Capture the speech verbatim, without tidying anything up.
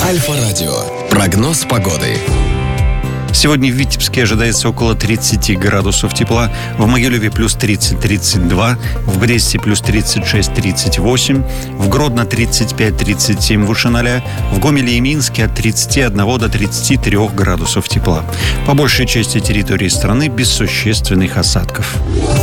Альфа-радио. Прогноз погоды. Сегодня в Витебске ожидается около тридцать градусов тепла, в Могилеве плюс тридцать - тридцать два, в Бресте плюс тридцать шесть - тридцать восемь, в Гродно тридцать пять - тридцать семь выше ноля, в Гомеле и Минске от тридцати одного до тридцати трёх градусов тепла. По большей части территории страны без существенных осадков.